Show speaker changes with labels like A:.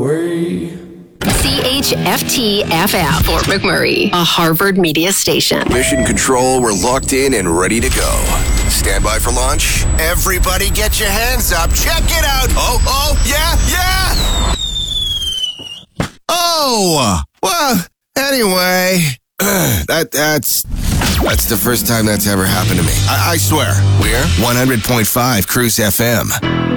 A: way.
B: CHFT-FM, Fort McMurray, a Harvard media station.
C: Mission Control, we're locked in and ready to go. Stand by for launch. Everybody get your hands up. Check it out. Oh, yeah. Oh, well, anyway, that's the first time that's ever happened to me. I swear. We're 100.5 Cruise FM.